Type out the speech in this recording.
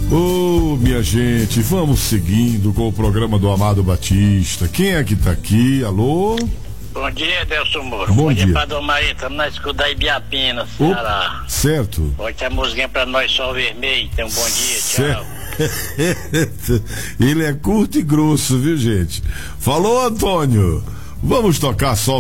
Ô, minha gente, vamos seguindo com o programa do Amado Batista. Quem é que tá aqui? Alô? Bom dia, Delson Moura. Bom dia. Pra Dom Maria, estamos na escuta da Ibiapina, Ceará. Certo. Bote a musiquinha pra nós, Sol Vermelho. Então, bom dia, tchau. Ele é curto e grosso, viu, gente? Falou, Antônio. Vamos tocar Sol